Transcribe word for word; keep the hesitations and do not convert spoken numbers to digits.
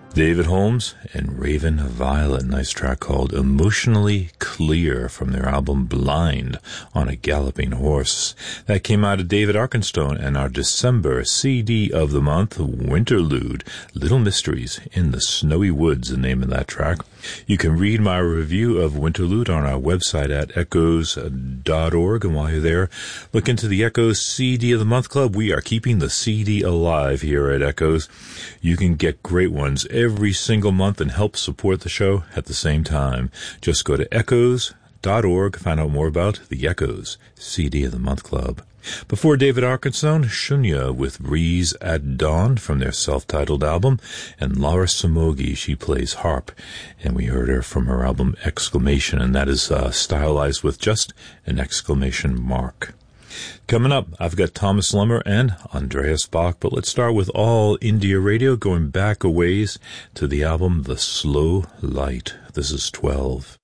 David Holmes and Raven Violet, nice track called Emotionally Clear from their album Blind on a Galloping Horse. That came out of David Arkenstone and our December C D of the month, Winterlude, Little Mysteries in the Snowy Woods, the name of that track. You can read my review of Winterlude on our website at echoes dot org, and while you're there, look into the Echoes C D of the Month Club. We are keeping the C D alive here at Echoes. You can get great ones every single month and help support the show at the same time. Just go to echoes dot org, find out more about the Echoes C D of the Month Club. Before David Arkenstone, Shunya with Breeze at Dawn from their self-titled album, and Laura Samogi, she plays harp, and we heard her from her album Exclamation, and that is uh, stylized with just an exclamation mark. Coming up, I've got Thomas Lemmer and Andreas Bach, but let's start with All India Radio, going back a ways to the album The Slow Light. This is twelve.